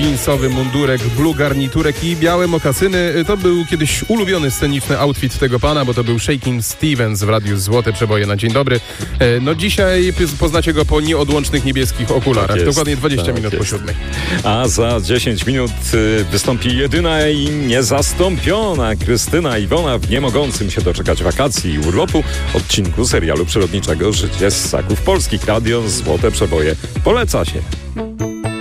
jeansowy mundurek, blue garniturek i białe mokasyny. To był kiedyś ulubiony sceniczny outfit tego pana, bo to był Shakin' Stevens w Radiu Złote Przeboje na dzień dobry. No dzisiaj poznacie go po nieodłącznych niebieskich okularach. Tak jest, Dokładnie 20 minut jest. po 7. A za 10 minut wystąpi jedyna i niezastąpiona Krystyna Iwona w niemogącym się doczekać wakacji i urlopu odcinku serialu przyrodniczego Życie z Ssaków Polskich. Radio Złote Przeboje poleca się.